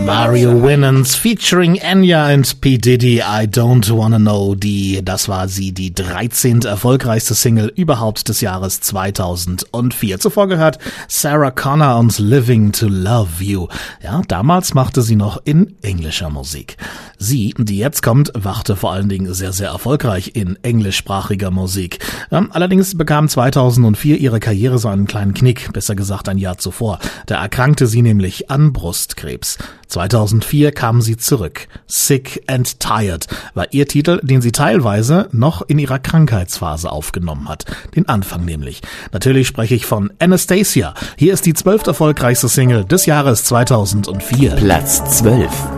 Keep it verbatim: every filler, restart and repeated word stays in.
Mario Winans featuring Enya and P. Diddy, I Don't Wanna Know. Die, das war sie, die dreizehnte erfolgreichste Single überhaupt des Jahres zweitausendvier. Zuvor gehört Sarah Connor und Living to Love You. Ja, damals machte sie noch in englischer Musik. Sie, die jetzt kommt, wachte vor allen Dingen sehr, sehr erfolgreich in englischsprachiger Musik. Ähm, allerdings bekam zweitausendvier ihre Karriere so einen kleinen Knick, besser gesagt ein Jahr zuvor. Da erkrankte sie nämlich an Brustkrebs. zweitausendvier kam sie zurück. Sick and Tired war ihr Titel, den sie teilweise noch in ihrer Krankheitsphase aufgenommen hat. Den Anfang nämlich. Natürlich spreche ich von Anastacia. Hier ist die zwölft erfolgreichste Single des Jahres zweitausendvier. Platz zwölf.